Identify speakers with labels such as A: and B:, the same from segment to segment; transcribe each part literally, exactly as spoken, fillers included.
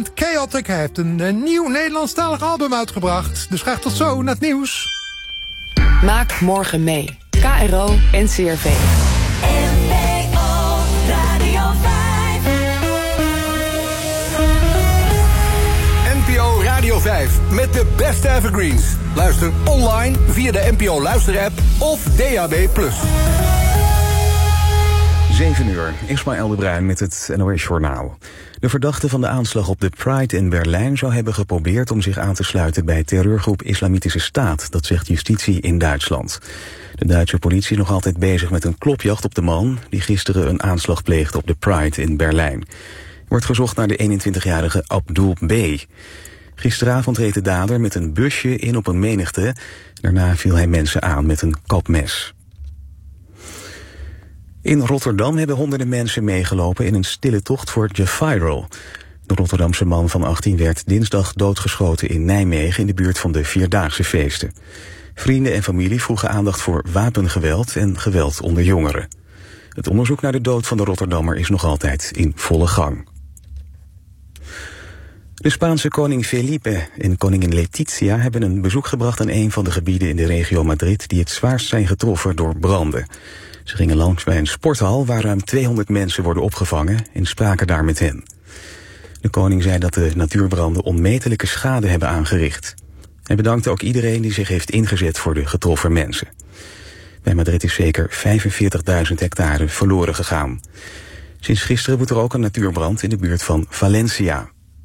A: Chaotic heeft een, een nieuw Nederlandstalig album uitgebracht. Dus graag tot zo naar het nieuws.
B: Maak morgen mee. K R O N C R V.
C: N P O Radio vijf.
D: N P O Radio vijf met de beste evergreens. Luister online via de N P O luisterapp of D A B plus.
E: zeven uur, Ismaël de Bruin met het N O S-journaal. De verdachte van de aanslag op de Pride in Berlijn zou hebben geprobeerd om zich aan te sluiten bij terreurgroep Islamitische Staat, dat zegt justitie in Duitsland. De Duitse politie is nog altijd bezig met een klopjacht op de man die gisteren een aanslag pleegde op de Pride in Berlijn. Er wordt gezocht naar de eenentwintigjarige Abdul B. Gisteravond reed de dader met een busje in op een menigte. Daarna viel hij mensen aan met een kapmes. In Rotterdam hebben honderden mensen meegelopen in een stille tocht voor Jafiral. De Rotterdamse man van achttien werd dinsdag doodgeschoten in Nijmegen in de buurt van de Vierdaagse feesten. Vrienden en familie vroegen aandacht voor wapengeweld en geweld onder jongeren. Het onderzoek naar de dood van de Rotterdammer is nog altijd in volle gang. De Spaanse koning Felipe en koningin Letizia hebben een bezoek gebracht aan een van de gebieden in de regio Madrid die het zwaarst zijn getroffen door branden. Ze gingen langs bij een sporthal waar ruim tweehonderd mensen worden opgevangen en spraken daar met hen. De koning zei dat de natuurbranden onmetelijke schade hebben aangericht. Hij bedankte ook iedereen die zich heeft ingezet voor de getroffen mensen. Bij Madrid is zeker vijfenveertigduizend hectare verloren gegaan. Sinds gisteren woedt er ook een natuurbrand in de buurt van Valencia.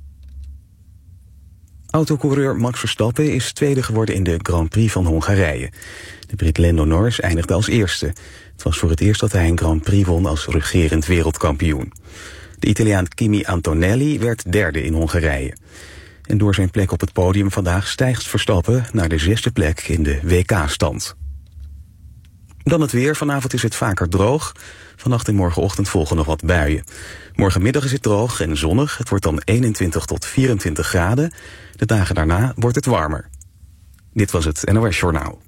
E: Autocoureur Max Verstappen is tweede geworden in de Grand Prix van Hongarije. De Brit Lando Norris eindigde als eerste. Het was voor het eerst dat hij een Grand Prix won als regerend wereldkampioen. De Italiaan Kimi Antonelli werd derde in Hongarije. En door zijn plek op het podium vandaag stijgt Verstappen naar de zesde plek in de W K-stand. Dan het weer. Vanavond is het vaker droog. Vannacht en morgenochtend volgen nog wat buien. Morgenmiddag is het droog en zonnig. Het wordt dan eenentwintig tot vierentwintig graden. De dagen daarna wordt het warmer. Dit was het N O S Journaal.